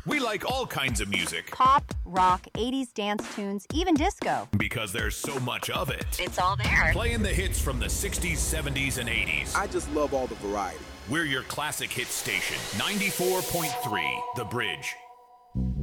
We like all kinds of music. Pop, rock, 80s dance tunes, even disco. Because there's so much of it. It's all there. Playing the hits from the 60s, 70s, and 80s. I just love all the variety. We're your classic hit station. 94.3 The Bridge.